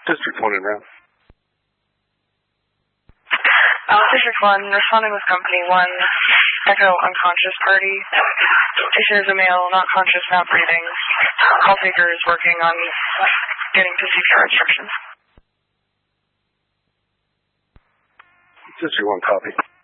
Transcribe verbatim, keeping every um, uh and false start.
District one in round. Uh, District one, responding with Company one, Echo unconscious party. Patient is a male, not conscious, not breathing. Call taker is working on getting to C P R instructions. District one, copy.